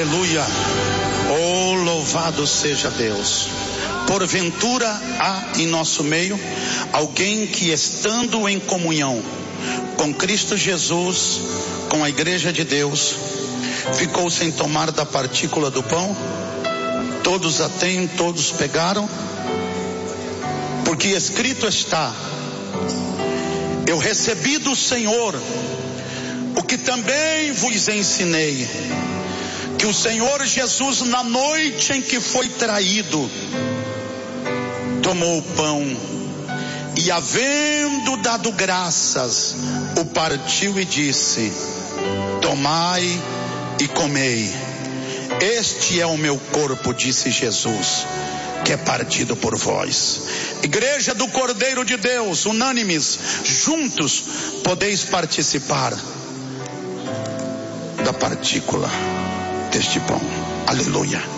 Aleluia. Oh, louvado seja Deus. Porventura há em nosso meio alguém que, estando em comunhão com Cristo Jesus, com a igreja de Deus, ficou sem tomar da partícula do pão? Todos a têm, todos pegaram, porque escrito está: eu recebi do Senhor o que também vos ensinei, que o Senhor Jesus, na noite em que foi traído, tomou o pão e, havendo dado graças, o partiu e disse: tomai e comei, este é o meu corpo, disse Jesus, que é partido por vós. Igreja do Cordeiro de Deus, unânimes, juntos, podeis participar da partícula deste pão. Aleluia.